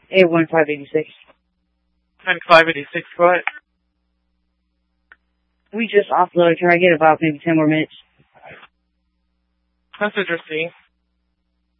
81586. 9586, go ahead. We just offloaded. Can I get about maybe 10 more minutes? Message received.